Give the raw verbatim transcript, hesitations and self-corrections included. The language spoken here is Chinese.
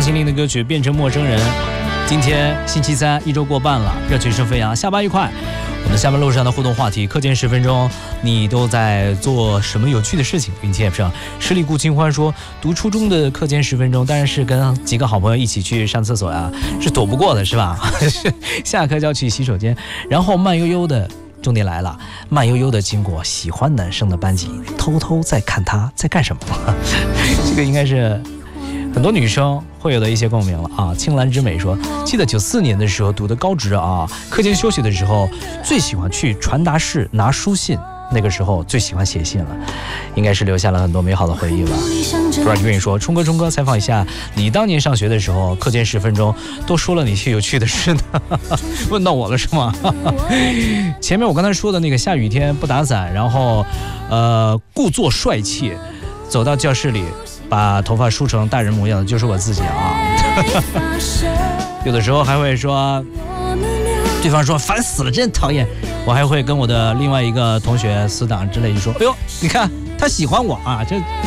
心凌的歌曲《变成陌生人》。今天星期三，一周过半了，热情生飞扬，下班愉快。我们下班路上的互动话题，课间十分钟，你都在做什么有趣的事情？并且上十里顾清欢说，读初中的课间十分钟，当然是跟几个好朋友一起去上厕所呀、啊，是躲不过的，是吧？下课就要去洗手间，然后慢悠悠的。重点来了，慢悠悠地经过喜欢男生的班级，偷偷在看他在干什么。这个应该是很多女生会有的一些共鸣了啊。青兰之美说，记得九四年的时候读的高职啊，课间休息的时候最喜欢去传达室拿书信，那个时候最喜欢写信了，应该是留下了很多美好的回忆吧。Greg Green 说，冲哥冲哥，采访一下，你当年上学的时候，课间十分钟都说了哪些有趣的事呢？问到我了是吗？前面我刚才说的那个下雨天不打伞，然后呃故作帅气走到教室里，把头发梳成大人模样的，就是我自己啊。有的时候还会说，对方说烦死了，真讨厌。我还会跟我的另外一个同学死党之类就说，哎呦，你看他喜欢我啊，这。